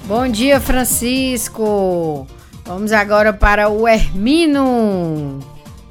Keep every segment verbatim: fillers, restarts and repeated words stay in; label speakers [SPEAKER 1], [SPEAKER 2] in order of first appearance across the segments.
[SPEAKER 1] Bom dia, Francisco. Vamos agora para o Hermino.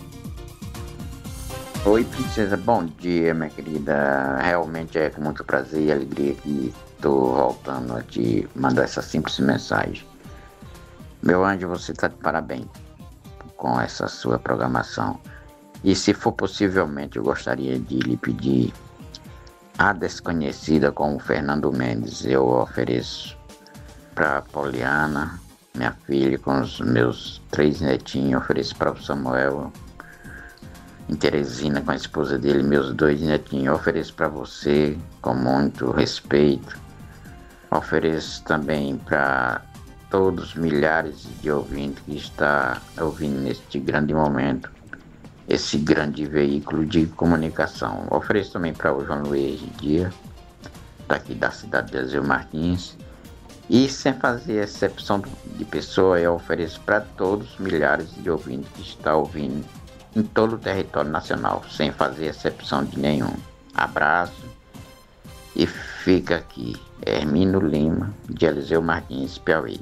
[SPEAKER 2] Oi, princesa, bom dia, minha querida. Realmente é com muito prazer e alegria que estou voltando a te mandar essa simples mensagem. Meu anjo, você está de parabéns com essa sua programação. E se for possivelmente, eu gostaria de lhe pedir a Desconhecida com o Fernando Mendes. Eu ofereço para Poliana, minha filha, com os meus três netinhos. Ofereço para o Samuel, em Teresina, com a esposa dele, meus dois netinhos. Ofereço para você com muito respeito. Ofereço também para todos os milhares de ouvintes que estão ouvindo neste grande momento, esse grande veículo de comunicação. Ofereço também para o João Luiz Dia, daqui da cidade de Azul Martins. E sem fazer exceção de pessoa, eu ofereço para todos os milhares de ouvintes que estão ouvindo em todo o território nacional, sem fazer exceção de nenhum. Abraço e fica aqui, Hermino Lima, de Eliseu Martins, Piauí.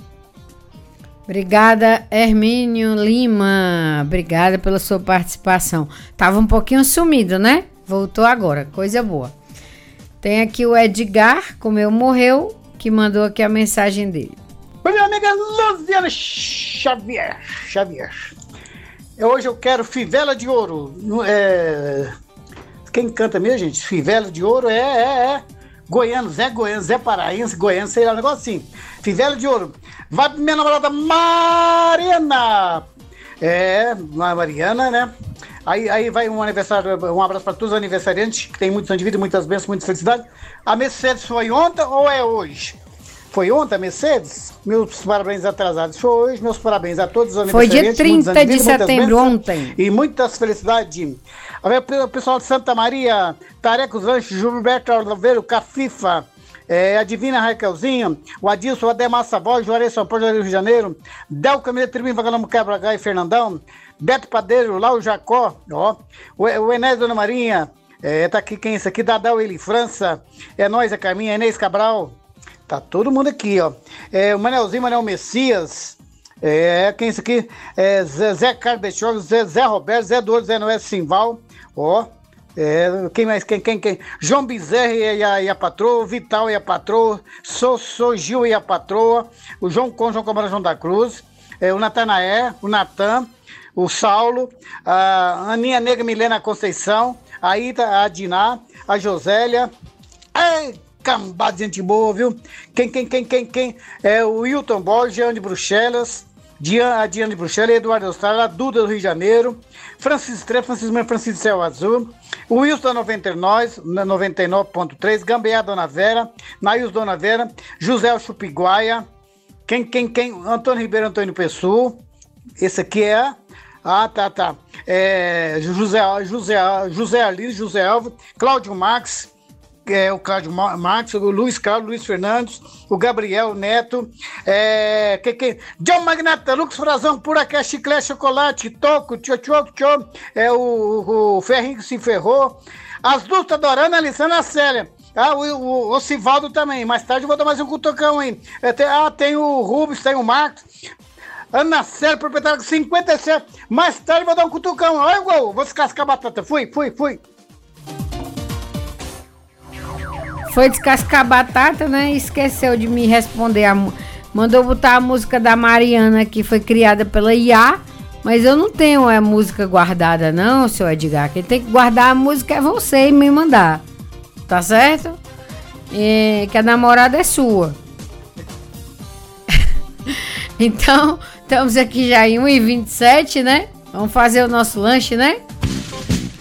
[SPEAKER 1] Obrigada, Hermínio Lima. Obrigada pela sua participação. Tava um pouquinho sumido, né? Voltou agora, coisa boa. Tem aqui o Edgar, como eu morreu, que mandou aqui a mensagem dele.
[SPEAKER 3] Oi, minha amiga Luciana Xavier. Xavier. Hoje eu quero Fivela de Ouro. É... Quem canta mesmo, gente? Fivela de Ouro é, é, é. Goiano, Zé Goiano, Zé Paraense, Goiano, sei lá, um negócio assim. Fivela de Ouro. Vai pra minha namorada Mariana. É, Mariana, né? Aí, aí vai um aniversário, um abraço para todos os aniversariantes, que tem muitos anos de vida, muitas bênçãos, muita felicidade. A Mercedes foi ontem ou é hoje? Foi ontem a Mercedes? Meus parabéns atrasados. Foi hoje, meus parabéns a todos os aniversariantes.
[SPEAKER 1] Foi dia trinta de setembro, ontem.
[SPEAKER 3] E muitas felicidades. O pessoal de Santa Maria, Tarecos Lanches, Gilberto Oliveira, Cafifa, é, a Divina Raquelzinha, o Adilson, o Ademar Savoy, Juarez São Paulo, Rio de Janeiro, Del Camila Tribim, Vagalamo Quebra H e Fernandão, Beto Padeiro, Lau Jacó, ó, o, o Enéas Dona Marinha, é, tá aqui, quem é esse aqui? Dadal Eli França, é nós, a Carminha, Inês Cabral, tá todo mundo aqui, ó, é, o Manelzinho, Manel Messias, é, quem é esse aqui? É, Zé, Zé Carlos Betioga, Zé, Zé Roberto, Zé Douro, Zé Noé Simval, ó, é, quem mais, quem, quem, quem? João Bezerra e a, e a patroa, Vital e a patroa, Sou, Sou Gil e a patroa, o João Con, João Câmara, João da Cruz, é, o Natanaé, o Natan, o Saulo, a Aninha Negra Milena Conceição, a Ida, a Diná, a Josélia, ai, cambada de gente boa, viu? Quem, quem, quem, quem, quem? É o Wilton Borges, Jean de Bruxelas, Diana, a Diana de Bruxelas, Eduardo Austrália, a Duda do Rio de Janeiro, Francisco Tre, Francisco Mendes, Francisco Céu Azul, o Wilson da noventa e nove, noventa e nove ponto três, Gambeá Dona Vera, Nails Dona Vera, José Chupiguaia, quem, quem, quem? Antônio Ribeiro, Antônio Pessoa, esse aqui é... Ah, tá, tá. É, José, José, José Alino, José Alvo, Cláudio Max, é, o Cláudio Max, o Luiz Carlos, Luiz Fernandes, o Gabriel Neto, é, que, que, John Magnata, Lux Frazão, Puraqué, Chiclete, Chocolate, Toco, Tchô, Tchô, Tchô, é, o, o Ferrinho que se ferrou, as duas tá adorando, a Alissana, a Célia. Ah, o, o, o Sivaldo também. Mais tarde eu vou dar mais um cutucão aí. É, tem, ah, tem o Rubens, tem o Marcos. Ana Célia, proprietária de cinquenta e sete. Mais tarde eu vou dar um cutucão. Olha o gol. Vou descascar a batata. Fui, fui, fui.
[SPEAKER 1] Foi descascar a batata, né? Esqueceu de me responder. A, mandou botar a música da Mariana, que foi criada pela I A. Mas eu não tenho a música guardada, não, seu Edgar. Quem tem que guardar a música é você e me mandar. Tá certo? E que a namorada é sua. Então, estamos aqui já em uma e vinte e sete, né? Vamos fazer o nosso lanche, né?